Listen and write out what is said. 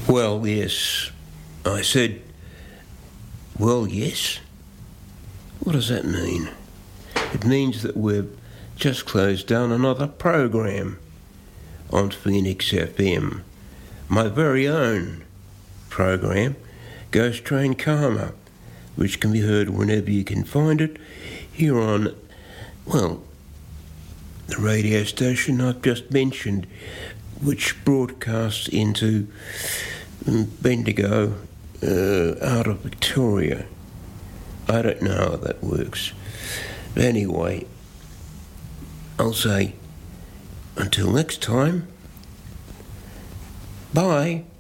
Well, yes. I said, well, yes. What does that mean? It means that we've just closed down another program on Phoenix FM. My very own program, Ghost Train Karma, which can be heard whenever you can find it here on, well, the radio station I've just mentioned, which broadcasts into Bendigo out of Victoria. I don't know how that works. But anyway, I'll say until next time, bye.